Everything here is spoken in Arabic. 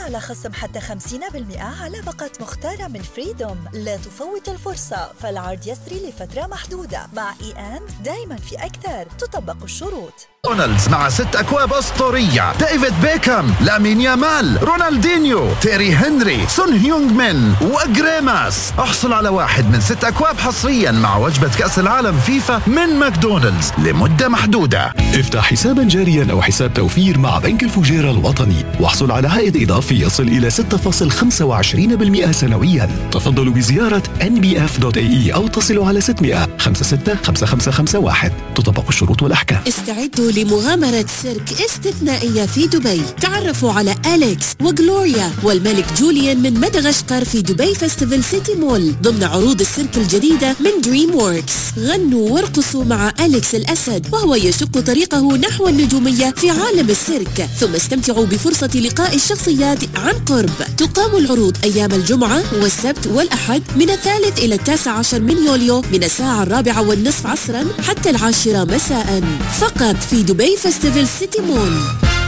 على خصم حتى 50% على باقة مختارة من فريدوم. لا تفوت الفرصة، فالعرض يسري لفترة محدودة. مع دايما في أكثر. تطبق الشروط. ماكدونالدز مع 6 أكواب أسطورية: ديفيد بيكهام، لامين يامال، رونالدينيو، تيري هنري، سون هيونغ مين وجريماس. احصل على واحد من 6 أكواب حصريا مع وجبة كأس العالم فيفا من ماكدونالدز لمدة محدودة. افتح حسابا جاريا أو حساب توفير مع بنك الفجيرة الوطني واحصل على عائد إضافي يصل إلى 6.25% سنويا. تفضلوا بزيارة nbf.ae أو تصلوا على 600 56 5551. تطبق الشروط والأحكام. استعدوا لمغامرة سيرك استثنائية في دبي. تعرفوا على أليكس وغلوريا والملك جوليان من مدغشقر في دبي فيستيفال سيتي مول ضمن عروض السيرك الجديدة من دريم ووركس. غنوا وارقصوا مع أليكس الأسد وهو يشق طريقه نحو النجومية في عالم السيرك، ثم استمتعوا بفرصة لقاء الشخصيات عن قرب. تقام العروض أيام الجمعة والسبت والأحد من 3 إلى 19 من يوليو من الساعة 4:30 عصرا حتى 10 مساء، فقط في دبي فيستيفال سيتي مول.